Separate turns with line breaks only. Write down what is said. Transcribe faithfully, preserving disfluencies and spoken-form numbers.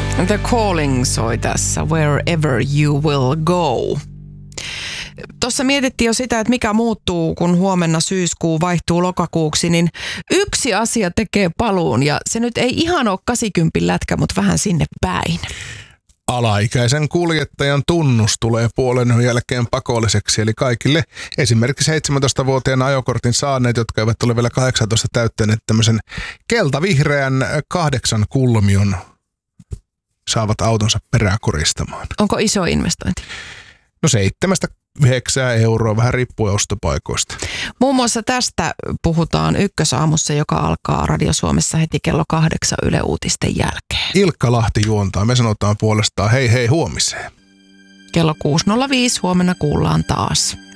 The Calling soi tässä, Wherever You Will Go. Tuossa mietittiin jo sitä, että mikä muuttuu, kun huomenna syyskuu vaihtuu lokakuuksi, niin yksi asia tekee paluun ja se nyt ei ihan ole kahdeksankymmentä lätkä, mutta vähän sinne päin.
Alaikäisen kuljettajan tunnus tulee puolen jälkeen pakolliseksi, eli kaikille esimerkiksi seitsemäntoistavuotiaan ajokortin saaneet, jotka eivät ole vielä kahdeksantoista täyttäneet tämmöisen keltavihreän kahdeksan kulmion, saavat autonsa peräkoristamaan.
Onko iso investointi?
No seitsemästä yhdeksää euroa, vähän riippuen ostopaikoista.
Muun muassa tästä puhutaan Ykkösaamussa, joka alkaa Radio Suomessa heti kello kahdeksan Yle Uutisten jälkeen.
Ilkka Lahti juontaa, me sanotaan puolestaan hei hei huomiseen.
Kello kuusi nolla viisi huomenna kuullaan taas.